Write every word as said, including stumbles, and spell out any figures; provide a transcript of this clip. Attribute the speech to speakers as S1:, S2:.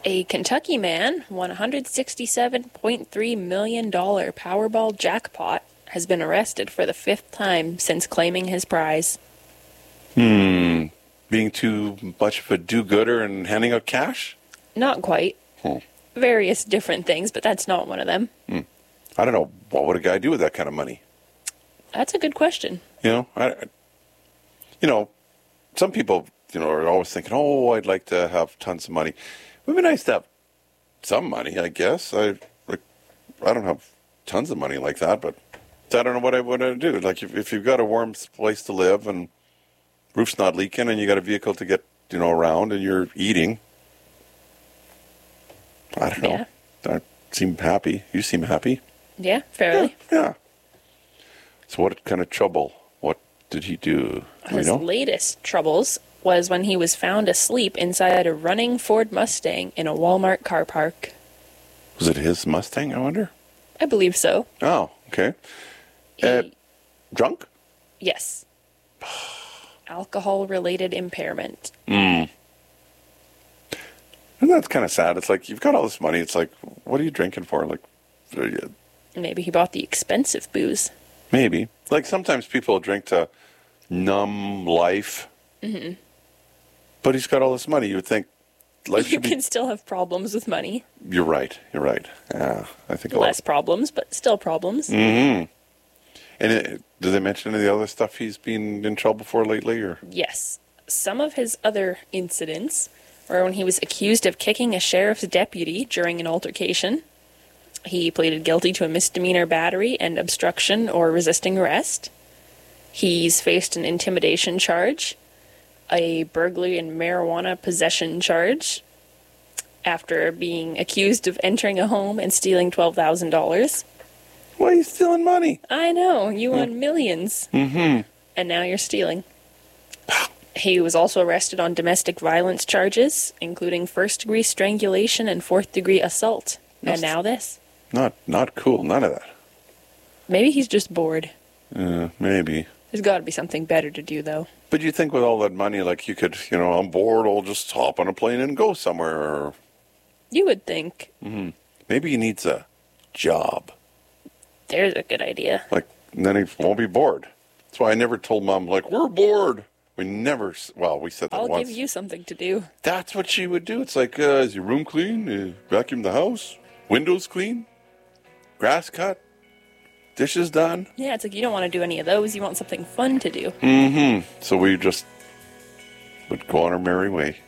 S1: A Kentucky man won one hundred sixty-seven point three million dollars Powerball jackpot has been arrested for the fifth time since claiming his prize.
S2: Hmm. Being too much of a do-gooder and handing out cash?
S1: Not quite.
S2: Hmm.
S1: Various different things, but that's not one of them.
S2: Hmm. I don't know. What would a guy do with that kind of money?
S1: That's a good question.
S2: You know, I, I- you know, some people, you know, are always thinking, oh, I'd like to have tons of money. It would be nice to have some money, I guess. I like, I don't have tons of money like that, but I don't know what I would do. Like, if, if you've got a warm place to live and roof's not leaking and you got a vehicle to get, you know, around and you're eating, I don't know.
S1: Yeah.
S2: I seem happy. You seem happy.
S1: Yeah, fairly.
S2: Yeah. yeah. So what kind of trouble? What did he do? Do we
S1: His
S2: know?
S1: latest troubles was when he was found asleep inside a running Ford Mustang in a Walmart car park.
S2: Was it his Mustang, I wonder?
S1: I believe so.
S2: Oh, okay.
S1: He,
S2: Uh, drunk?
S1: yes. Alcohol-related impairment.
S2: Mm. And that's kind of sad. It's like, you've got all this money. It's like, what are you drinking for? Like, uh,
S1: Maybe he bought the expensive booze.
S2: maybe. Like, sometimes people drink to numb life.
S1: Mm-hmm.
S2: But he's got all this money. You would think life
S1: You
S2: should be...
S1: can still have problems with money.
S2: You're right. You're right. Yeah, I think a
S1: Less problems, but still problems.
S2: lot. Mm-hmm. And it, did they mention any of the other stuff he's been in trouble for lately? Or
S1: Yes. Some of his other incidents were when he was accused of kicking a sheriff's deputy during an altercation. He pleaded guilty to a misdemeanor battery and obstruction or resisting arrest. He's faced an intimidation charge, a burglary and marijuana possession charge, after being accused of entering a home and stealing twelve thousand dollars.
S2: why are you stealing money?
S1: I know, you won millions.
S2: Mm-hmm.
S1: And now you're stealing. He was also arrested on domestic violence charges, including first-degree strangulation and fourth-degree assault.
S2: Yes.
S1: And now this.
S2: Not, not cool. None of that.
S1: Maybe he's just bored.
S2: Uh, maybe.
S1: There's got to be something better to do, though.
S2: But you think with all that money, like you could, you know, I'm bored, I'll just hop on a plane and go somewhere. Or
S1: You would think.
S2: mm-hmm. Maybe he needs a job.
S1: There's a good idea.
S2: Like, and then he won't be bored. That's why I never told Mom, like, we're bored. We never, s- well, we said that
S1: I'll
S2: once.
S1: give you something to do.
S2: That's what she would do. It's like, uh, is your room clean? Uh, vacuum the house? Windows clean? Grass cut? Dishes done?
S1: Yeah, it's like you don't want to do any of those. You want something fun to do.
S2: Mm-hmm. So we just would go on our merry way.